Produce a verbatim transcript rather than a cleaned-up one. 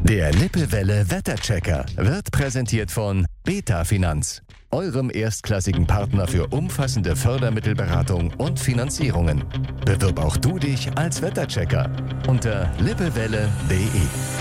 Der Lippewelle Wetterchecker wird präsentiert von Beta Finanz, eurem erstklassigen Partner für umfassende Fördermittelberatung und Finanzierungen. Bewirb auch du dich als Wetterchecker unter lippewelle punkt de.